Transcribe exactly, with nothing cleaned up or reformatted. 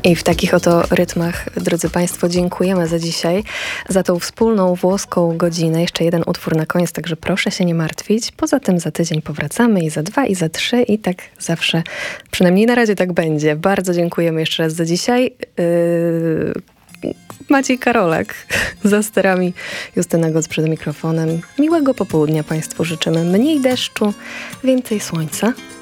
I w takich oto rytmach, drodzy Państwo, dziękujemy za dzisiaj, za tą wspólną włoską godzinę. Jeszcze jeden utwór na koniec, także proszę się nie martwić. Poza tym za tydzień powracamy i za dwa, i za trzy, i tak zawsze, przynajmniej na razie tak będzie. Bardzo dziękujemy jeszcze raz za dzisiaj. Yy... Maciej Karolak za sterami, Justyna Goc przed mikrofonem. Miłego popołudnia Państwu życzymy. Mniej deszczu, więcej słońca.